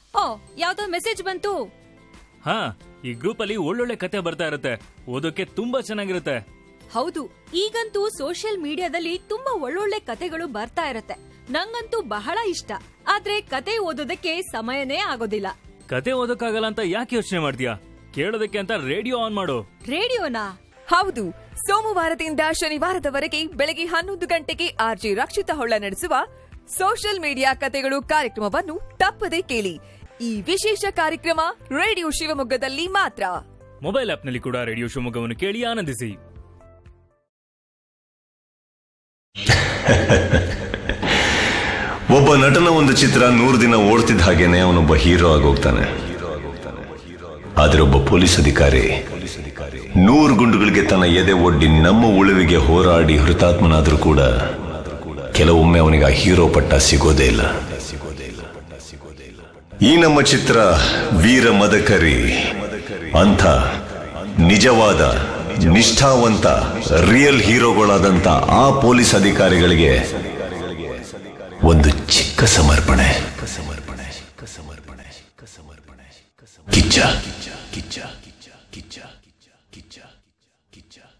ಓ, ಯಾವ್ದೋ ಮೆಸೇಜ್ ಬಂತು. ಹಾ, ಈ ಗ್ರೂಪ್ ಅಲ್ಲಿ ಒಳ್ಳೊಳ್ಳೆ ಕತೆ ಬರ್ತಾ ಇರುತ್ತೆ, ಓದೋಕೆ ತುಂಬಾ ಚೆನ್ನಾಗಿರುತ್ತೆ. ಹೌದು, ಈಗಂತೂ ಸೋಷಿಯಲ್ ಮೀಡಿಯಾದಲ್ಲಿ ತುಂಬಾ ಒಳ್ಳೊಳ್ಳೆ ಕತೆಗಳು ಬರ್ತಾ ಇರತ್ತೆ. ನಂಗಂತೂ ಬಹಳ ಇಷ್ಟ. ಆದ್ರೆ ಕತೆ ಓದೋದಕ್ಕೆ ಸಮಯನೇ ಆಗೋದಿಲ್ಲ. ಕತೆ ಓದೋಕ್ಕಾಗಲ್ಲ ಅಂತ ಯಾಕೆ ಯೋಚನೆ ಮಾಡ್ತೀಯಾ? ಕೇಳೋದಕ್ಕೆ ಅಂತ ರೇಡಿಯೋ ಆನ್ ಮಾಡು. ರೇಡಿಯೋನಾ? ಹೌದು, ಸೋಮವಾರದಿಂದ ಶನಿವಾರದವರೆಗೆ ಬೆಳಗ್ಗೆ 11 ಗಂಟೆಗೆ ಆರ್ಜಿ ರಕ್ಷಿತ ಹೊಳ್ಳ ನಡೆಸುವ ಸೋಷಿಯಲ್ ಮೀಡಿಯಾ ಕತೆಗಳು ಕಾರ್ಯಕ್ರಮವನ್ನು ತಪ್ಪದೇ ಕೇಳಿ. ಈ ವಿಶೇಷ ಕಾರ್ಯಕ್ರಮ ರೇಡಿಯೋ ಶಿವಮೊಗ್ಗದಲ್ಲಿ ಮಾತ್ರ. ಮೊಬೈಲ್ ಆಪ್ನಲ್ಲಿ ಕೂಡ ರೇಡಿಯೋ ಶಿವಮೊಗ್ಗವನ್ನು ಕೇಳಿ ಆನಂದಿಸಿ. ಒಬ್ಬ ನಟನ ಒಂದು ಚಿತ್ರ 100 ದಿನ ಓಡ್ತಿದ್ದ ಹಾಗೇನೆ ಅವನೊಬ್ಬ ಹೀರೋ ಆಗೋಗ್ತಾನೆ. ಆದ್ರೆ ಒಬ್ಬ ಪೊಲೀಸ್ ಅಧಿಕಾರಿ 100 ಗುಂಡುಗಳಿಗೆ ತನ್ನ ಎದೆ ಒಡ್ಡಿ ನಮ್ಮ ಉಳಿವಿಗೆ ಹೋರಾಡಿ ಹುತಾತ್ಮನಾದ್ರೂ ಕೂಡ ಕೆಲವೊಮ್ಮೆ ಅವನಿಗೆ ಆ ಹೀರೋ ಪಟ್ಟ ಸಿಗೋದೇ ಇಲ್ಲ. ಈ ನಮ್ಮ ಚಿತ್ರ ವೀರ ಮದಕರಿ. ಅಂಥ ನಿಜವಾದ ನಿಷ್ಠಾವಂತ ರಿಯಲ್ ಹೀರೋಗಳಾದಂತ ಆ ಪೊಲೀಸ್ ಅಧಿಕಾರಿಗಳಿಗೆ ಒಂದು ಚಿಕ್ಕ ಸಮರ್ಪಣೆ. ಕಿಚ್ಚ ಕಿಚ್ಚ ಕಿಚ್ಚ ಕಿಚ್ಚ ಕಿಚ್ಚ ಕಿಚ್ಚ ಕಿಚ್ಚ.